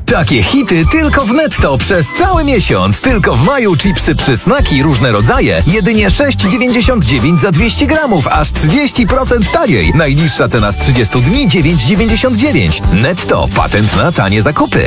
Takie hity tylko w Netto przez cały miesiąc. Tylko w maju chipsy przysmaki różne rodzaje. Jedynie 6,99 za 200 gramów, aż 30% taniej. Najniższa cena z 30 dni 9,99. Netto. Patent na tanie zakupy.